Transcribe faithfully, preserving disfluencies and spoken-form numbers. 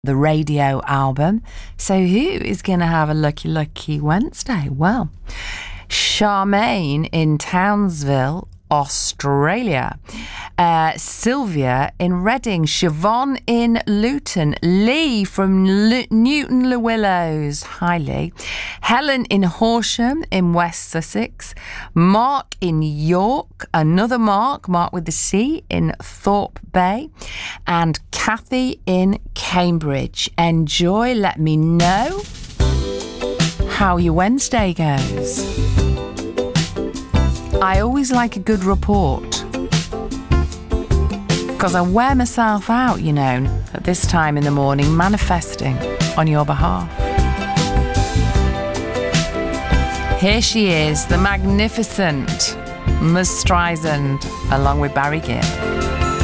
the radio album. So who is going to have a lucky, lucky Wednesday? Well, Charmaine in Townsville, Australia. Uh, Sylvia in Reading. Siobhan in Luton. Lee from L- Newton Le Willows. Hi, Lee. Helen in Horsham in West Sussex. Mark in York. Another Mark, Mark with the C, in Thorpe Bay. And Kathy in Cambridge. Enjoy. Let me know how your Wednesday goes. I always like a good report because I wear myself out, you know, at this time in the morning, manifesting on your behalf. Here she is, the magnificent Ms. Streisand, along with Barry Gibb.